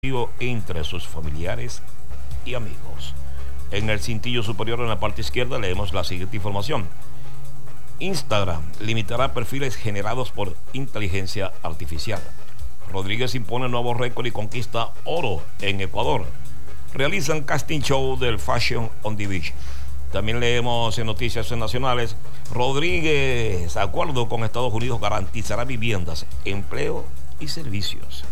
entre sus familiares y amigos. En el cintillo superior en la parte izquierda leemos la siguiente información. Instagram limitará perfiles generados por inteligencia artificial. Rodríguez impone nuevo récord y conquista oro en Ecuador. Realizan casting show del Fashion on the Beach. También leemos en noticias nacionales. Rodríguez, acuerdo con Estados Unidos, garantizará viviendas, empleo y servicios.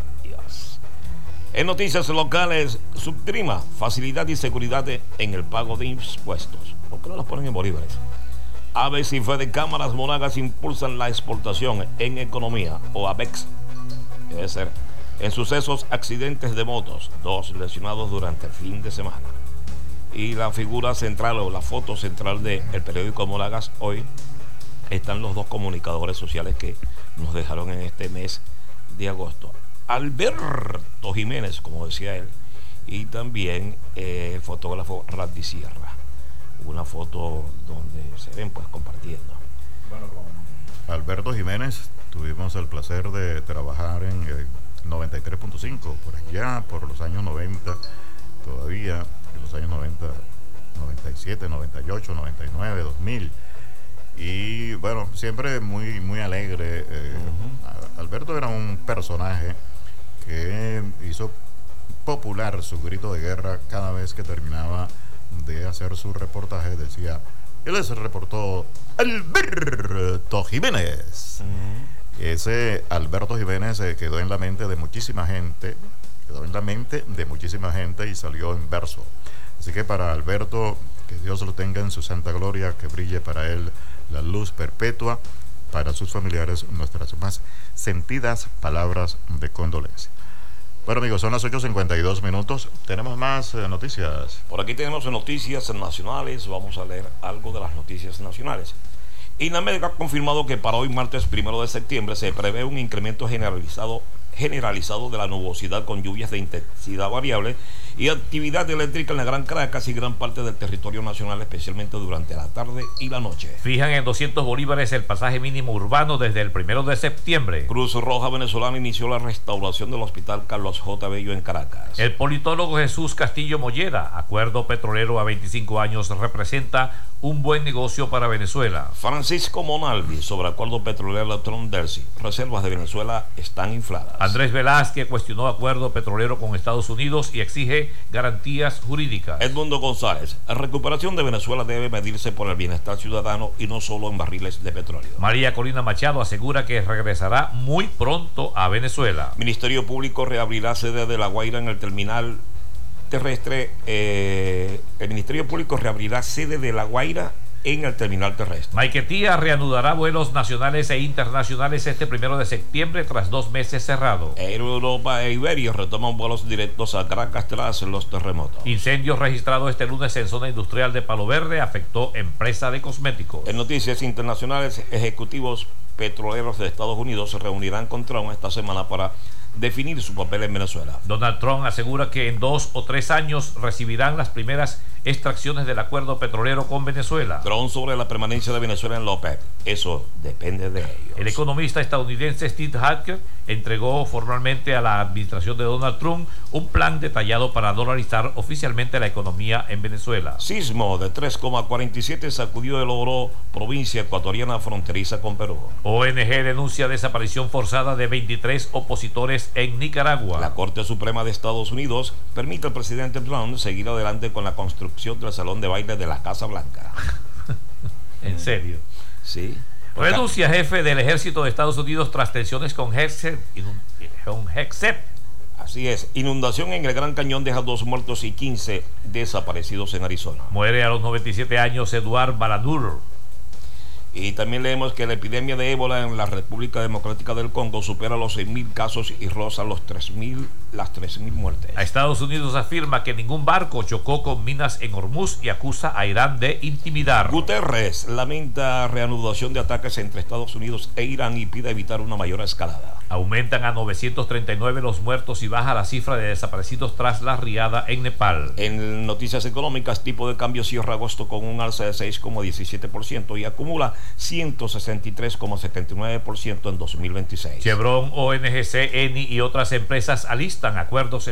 En noticias locales, Subtrima, facilidad y seguridad en el pago de impuestos. ¿Por qué no las ponen en bolívares? Aves y Fede Cámaras Monagas impulsan la exportación en economía, o ABEX. Debe ser. En sucesos, accidentes de motos, 2 lesionados durante el fin de semana. Y la figura central o la foto central del periódico Monagas hoy están los dos comunicadores sociales que nos dejaron en este mes de agosto. Alberto Jiménez, como decía él, y también el fotógrafo Randy Sierra. Una foto donde se ven pues compartiendo. Bueno, con Alberto Jiménez tuvimos el placer de trabajar en 93.5, por allá, por los años 90, todavía, en los años 90, 97, 98, 99, 2000. Y bueno, siempre muy alegre. Alberto era un personaje que hizo popular su grito de guerra cada vez que terminaba de hacer su reportaje. Decía, él les reportó Alberto Jiménez. Ese Alberto Jiménez quedó en la mente de muchísima gente, y salió en verso. Así que para Alberto, que Dios lo tenga en su santa gloria, que brille para él la luz perpetua. Para sus familiares, nuestras más sentidas palabras de condolencia. Bueno, amigos, son las 8:52. Tenemos más noticias. Por aquí tenemos noticias nacionales. Vamos a leer algo de las noticias nacionales. INAMED ha confirmado que para hoy, martes 1 de septiembre, se prevé un incremento generalizado de la nubosidad con lluvias de intensidad variable y actividad eléctrica en la Gran Caracas y gran parte del territorio nacional, especialmente durante la tarde y la noche. Fijan en 200 bolívares el pasaje mínimo urbano desde el 1 de septiembre. Cruz Roja Venezolana inició la restauración del Hospital Carlos J. Bello en Caracas. El politólogo Jesús Castillo Molleda, acuerdo petrolero a 25 años representa un buen negocio para Venezuela. Francisco Monalvi, sobre acuerdo petrolero Trump-Delcy. Reservas de Venezuela están infladas. Andrés Velázquez cuestionó acuerdo petrolero con Estados Unidos y exige garantías jurídicas. Edmundo González, la recuperación de Venezuela debe medirse por el bienestar ciudadano y no solo en barriles de petróleo. María Corina Machado asegura que regresará muy pronto a Venezuela. Ministerio Público reabrirá sede de La Guaira en el terminal terrestre. El Ministerio Público reabrirá sede de La Guaira en el terminal terrestre. Maiquetía reanudará vuelos nacionales e internacionales este 1 de septiembre tras 2 meses cerrado. Air Europa e Iberia retoman vuelos directos a Caracas tras los terremotos. Incendios registrados este lunes en zona industrial de Palo Verde afectó empresa de cosméticos. En noticias internacionales, ejecutivos petroleros de Estados Unidos se reunirán con Trump esta semana para definir su papel en Venezuela. Donald Trump asegura que en 2 o 3 años recibirán las primeras extracciones del acuerdo petrolero con Venezuela. Trump sobre la permanencia de Venezuela en la OPEP. Eso depende de ellos. El economista estadounidense Steve Hatker entregó formalmente a la administración de Donald Trump un plan detallado para dolarizar oficialmente la economía en Venezuela. Sismo de 3,47 sacudió el Oro, provincia ecuatoriana fronteriza con Perú. ONG denuncia desaparición forzada de 23 opositores en Nicaragua. La Corte Suprema de Estados Unidos permite al presidente Trump seguir adelante con la construcción del salón de baile de la Casa Blanca. ¿En serio? Sí. Renuncia jefe del ejército de Estados Unidos tras tensiones con Hegseth. Así es. Inundación en el Gran Cañón deja 2 muertos y 15 desaparecidos en Arizona. Muere a los 97 años Eduard Balladur. Y también leemos que la epidemia de ébola en la República Democrática del Congo supera los 6.000 casos y roza las 3.000 muertes. A Estados Unidos afirma que ningún barco chocó con minas en Hormuz y acusa a Irán de intimidar. Guterres lamenta reanudación de ataques entre Estados Unidos e Irán y pide evitar una mayor escalada. Aumentan a 939 los muertos y baja la cifra de desaparecidos tras la riada en Nepal. En noticias económicas, tipo de cambio cierra agosto con un alza de 6,17% y acumula 163,79% en 2026. Chevron, ONGC, Eni y otras empresas alistan acuerdos